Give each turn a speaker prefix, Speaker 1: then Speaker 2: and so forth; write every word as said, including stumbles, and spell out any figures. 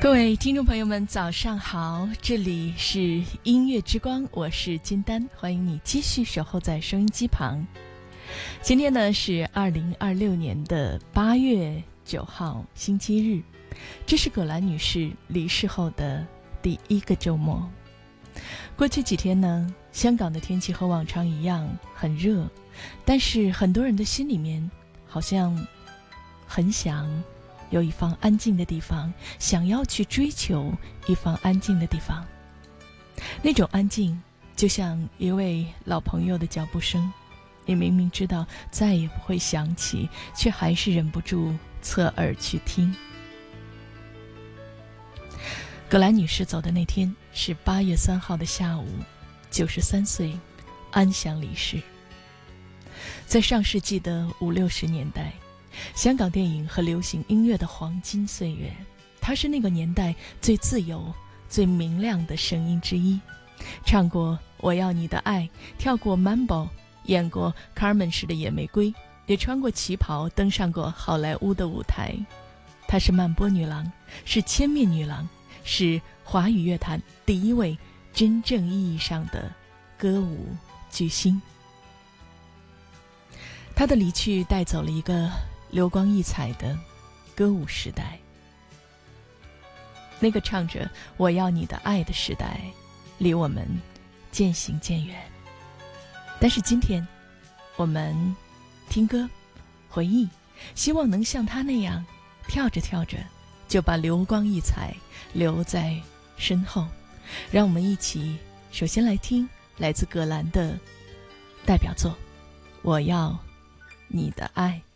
Speaker 1: 各位听众朋友们早上好，这里是音乐之光，我是金丹，欢迎你继续守候在收音机旁。今天呢是二零二六年的八月九号星期日，这是葛兰女士离世后的第一个周末。过去几天呢，香港的天气和往常一样很热，但是很多人的心里面好像很想有一方安静的地方，想要去追求一方安静的地方。那种安静就像一位老朋友的脚步声，你明明知道再也不会响起，却还是忍不住侧耳去听。葛兰女士走的那天是八月三号的下午，九十三岁，安详离世。在上世纪的五六十年代，香港电影和流行音乐的黄金岁月，她是那个年代最自由、最明亮的声音之一。唱过《我要你的爱》，跳过 Mambo， 演过卡尔门式的野玫瑰，也穿过旗袍登上过好莱坞的舞台。她是曼波女郎，是千面女郎，是华语乐坛第一位真正意义上的歌舞巨星。她的离去带走了一个流光溢彩的歌舞时代，那个唱着我要你的爱的时代离我们渐行渐远。但是今天我们听歌回忆，希望能像他那样跳着跳着就把流光溢彩留在身后。让我们一起首先来听来自葛兰的代表作《我要你的爱》。